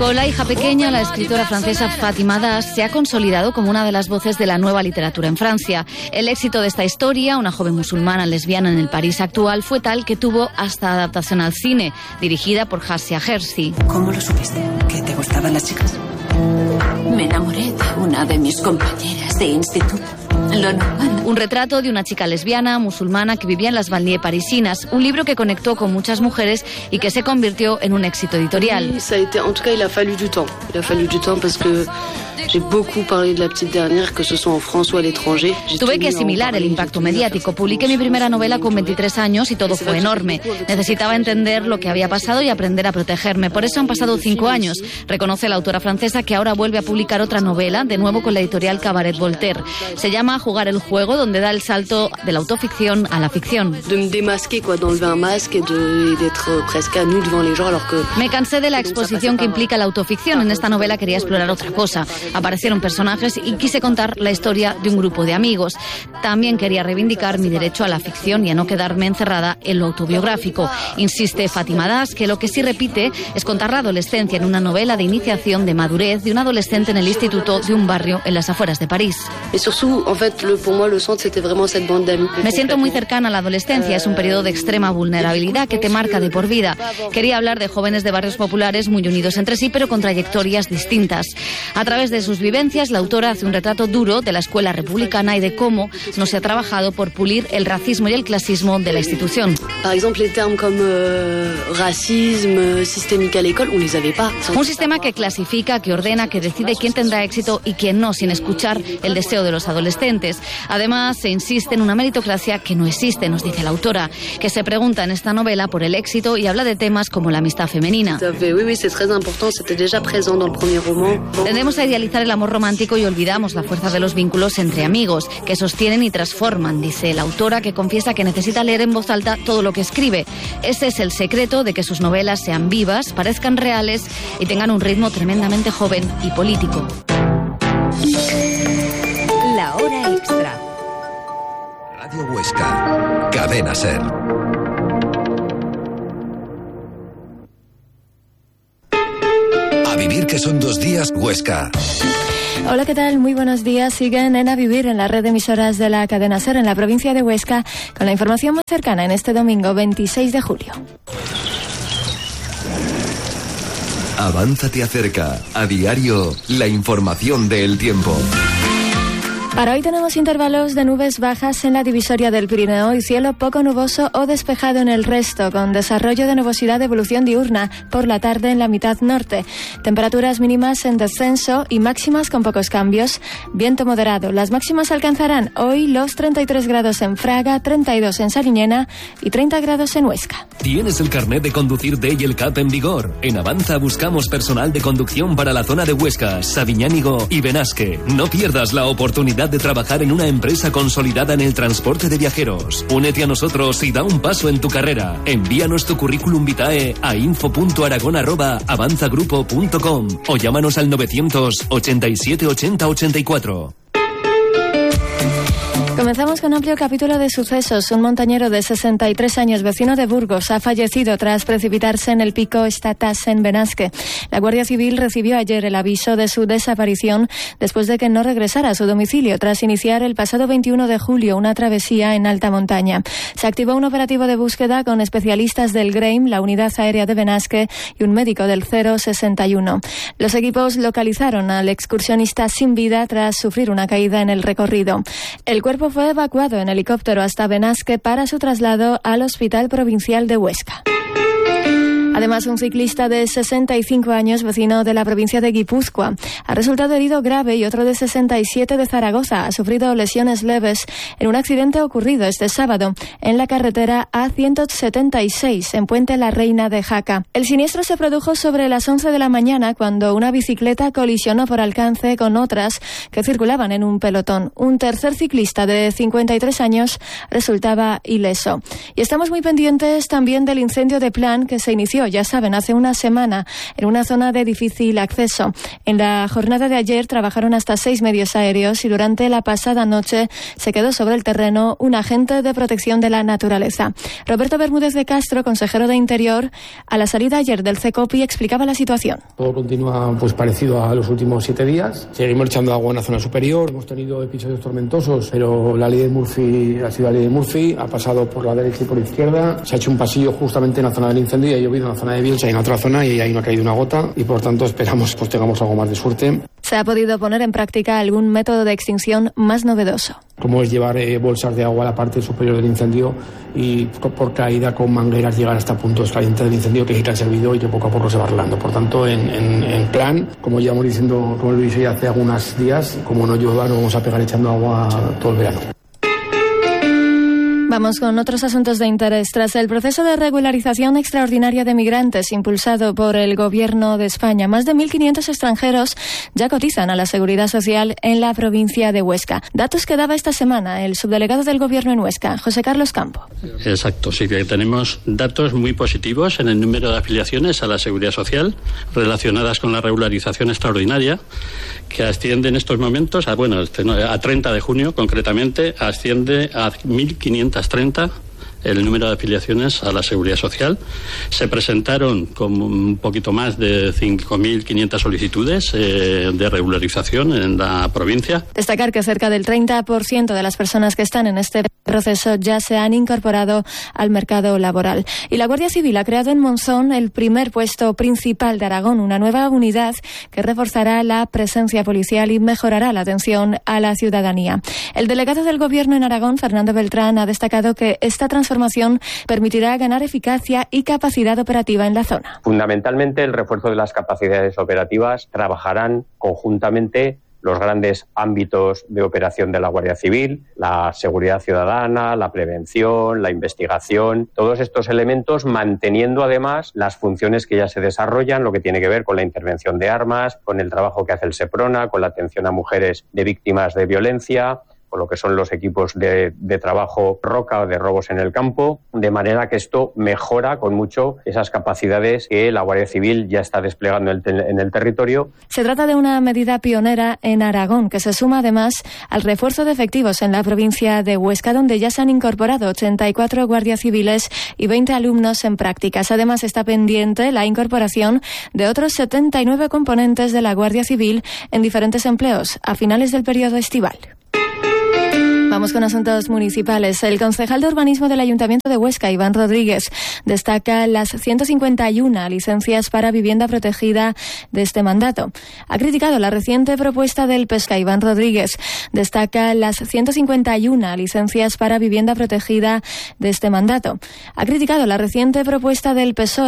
Con La hija pequeña, la escritora francesa Fatima Das se ha consolidado como una de las voces de la nueva literatura en Francia. El éxito de esta historia, una joven musulmana lesbiana en el París actual, fue tal que tuvo hasta adaptación al cine, dirigida por Hassia Hersi. ¿Cómo lo supiste? ¿Que te gustaban las chicas? Me enamoré de una de mis compañeras de instituto. Lo normal. Un retrato de una chica lesbiana musulmana que vivía en las banlieues parisinas, un libro que conectó con muchas mujeres y que se convirtió en un éxito editorial. En tout cas, il a fallu du temps. Il a fallu du temps parce que j'ai beaucoup parlé de La petite dernière, que ce soit en France ou à l'étranger. Tuve que asimilar el impacto mediático. Publiqué mi primera novela con 23 años y todo fue enorme. Necesitaba entender lo que había pasado y aprender a protegerme. Por eso han pasado 5 años. Reconoce la autora francesa que ahora vuelve a publicar otra novela, de nuevo con la editorial Cabaret Voltaire. Se llama Jugar el juego, donde da el salto de la autoficción a la ficción. De me démasquer, quoi, d'enlever un masque et d'être presque à nu devant les gens, alors que... Me cansé de la exposición que implica la autoficción. En esta novela quería explorar otra cosa. Aparecieron personajes y quise contar la historia de un grupo de amigos. También quería reivindicar mi derecho a la ficción y a no quedarme encerrada en lo autobiográfico. Insiste Fatima Das que lo que sí repite es contar la adolescencia en una novela de iniciación, de madurez, de un adolescente en el instituto de un barrio en las afueras de París. Me siento muy cercana a la adolescencia. Es un periodo de extrema vulnerabilidad que te marca de por vida. Quería hablar de jóvenes de barrios populares muy unidos entre sí, pero con trayectorias distintas. A través de sus vivencias, la autora hace un retrato duro de la escuela republicana y de cómo no se ha trabajado por pulir el racismo y el clasismo de la institución. Par exemple, les termes comme racisme, systémique à l'école, on les avait pas. Un sistema que clasifica, que ordena, que decide quién tendrá éxito y quién no, sin escuchar el deseo de los adolescentes. Además, se insiste en una meritocracia que no existe, nos dice la autora, que se pregunta en esta novela por el éxito y habla de temas como la amistad femenina. Oui, c'est très important, c'était déjà présent dans le premier roman. Tendemos a idealizar el amor romántico y olvidamos la fuerza de los vínculos entre amigos, que sostienen y transforman, dice la autora, que confiesa que necesita leer en voz alta todo lo que escribe. Ese es el secreto de que sus novelas sean vivas, parezcan reales y tengan un ritmo tremendamente joven y político. La hora extra. Radio Huesca, Cadena SER. A vivir, que son 2 días, Huesca. Hola, ¿qué tal? Muy buenos días. Siguen en A Vivir, en la red de emisoras de la cadena SER en la provincia de Huesca, con la información más cercana en este domingo 26 de julio. Avanza te acerca, a diario, la información del tiempo. Para hoy tenemos intervalos de nubes bajas en la divisoria del Pirineo y cielo poco nuboso o despejado en el resto, con desarrollo de nubosidad de evolución diurna por la tarde en la mitad norte. Temperaturas mínimas en descenso y máximas con pocos cambios. Viento moderado. Las máximas alcanzarán hoy los 33 grados en Fraga, 32 en Sariñena y 30 grados en Huesca. ¿Tienes el carnet de conducir D y el CAP en vigor? En Avanza buscamos personal de conducción para la zona de Huesca, Sabiñánigo y Benasque. No pierdas la oportunidad de trabajar en una empresa consolidada en el transporte de viajeros. Únete a nosotros y da un paso en tu carrera. Envíanos tu currículum vitae a info.aragon@avanzagrupo.com o llámanos al 987 80 84. Comenzamos con un amplio capítulo de sucesos. Un montañero de 63 años, vecino de Burgos, ha fallecido tras precipitarse en el pico Estatas en Benasque. La Guardia Civil recibió ayer el aviso de su desaparición después de que no regresara a su domicilio tras iniciar el pasado 21 de julio una travesía en alta montaña. Se activó un operativo de búsqueda con especialistas del GREIM, la Unidad Aérea de Benasque, y un médico del 061. Los equipos localizaron al excursionista sin vida tras sufrir una caída en el recorrido. El cuerpo fue evacuado en helicóptero hasta Benasque para su traslado al Hospital Provincial de Huesca. Además, un ciclista de 65 años, vecino de la provincia de Guipúzcoa, ha resultado herido grave y otro de 67 de Zaragoza ha sufrido lesiones leves en un accidente ocurrido este sábado en la carretera A176 en Puente la Reina de Jaca. El siniestro se produjo sobre las 11 de la mañana cuando una bicicleta colisionó por alcance con otras que circulaban en un pelotón. Un tercer ciclista de 53 años resultaba ileso. Y estamos muy pendientes también del incendio de Plan que se inició incendió, ya saben, hace una semana en una zona de difícil acceso. En la jornada de ayer trabajaron hasta 6 medios aéreos y durante la pasada noche se quedó sobre el terreno un agente de protección de la naturaleza. Roberto Bermúdez de Castro, consejero de Interior, a la salida ayer del CECOPI explicaba la situación. Todo continúa parecido a los últimos 7 días. Seguimos echando agua en la zona superior. Hemos tenido episodios tormentosos, pero la ley de Murphy ha sido la ley de Murphy. Ha pasado por la derecha y por la izquierda. Se ha hecho un pasillo justamente en la zona del incendio y ha llovido en la zona de Bielsa y en otra zona y ahí no ha caído una gota y por tanto esperamos tengamos algo más de suerte. ¿Se ha podido poner en práctica algún método de extinción más novedoso? Como es llevar bolsas de agua a la parte superior del incendio y por caída con mangueras llegar hasta puntos calientes del incendio que han servido y que poco a poco se va arreglando. Por tanto, en plan, como llevamos diciendo, como lo dije hace algunos días, como no llueva, no vamos a pegar echando agua todo el verano. Vamos con otros asuntos de interés. Tras el proceso de regularización extraordinaria de migrantes impulsado por el Gobierno de España, más de 1.500 extranjeros ya cotizan a la Seguridad Social en la provincia de Huesca. Datos que daba esta semana el subdelegado del Gobierno en Huesca, José Carlos Campo. Exacto, sí que tenemos datos muy positivos en el número de afiliaciones a la Seguridad Social relacionadas con la regularización extraordinaria, que asciende en estos momentos a 30 de junio concretamente, asciende a 1.530 el número de afiliaciones a la Seguridad Social. Se presentaron con un poquito más de 5.500 solicitudes de regularización en la provincia. Destacar que cerca del 30% de las personas que están en este proceso ya se han incorporado al mercado laboral. Y la Guardia Civil ha creado en Monzón el primer puesto principal de Aragón, una nueva unidad que reforzará la presencia policial y mejorará la atención a la ciudadanía. El delegado del Gobierno en Aragón, Fernando Beltrán, ha destacado que esta transformación permitirá ganar eficacia y capacidad operativa en la zona. Fundamentalmente, el refuerzo de las capacidades operativas trabajarán conjuntamente los grandes ámbitos de operación de la Guardia Civil, la seguridad ciudadana, la prevención, la investigación, todos estos elementos manteniendo además las funciones que ya se desarrollan, lo que tiene que ver con la intervención de armas, con el trabajo que hace el SEPRONA, con la atención a mujeres de víctimas de violencia, con lo que son los equipos de trabajo ROCA o de robos en el campo, de manera que esto mejora con mucho esas capacidades que la Guardia Civil ya está desplegando en el territorio. Se trata de una medida pionera en Aragón, que se suma además al refuerzo de efectivos en la provincia de Huesca, donde ya se han incorporado 84 guardias civiles y 20 alumnos en prácticas. Además, está pendiente la incorporación de otros 79 componentes de la Guardia Civil en diferentes empleos a finales del periodo estival. Vamos con asuntos municipales. El concejal de urbanismo del Ayuntamiento de Huesca, Iván Rodríguez, destaca las 151 licencias para vivienda protegida de este mandato. Ha criticado la reciente propuesta del PSOE. Iván Rodríguez destaca las 151 licencias para vivienda protegida de este mandato. Ha criticado la reciente propuesta del PSOE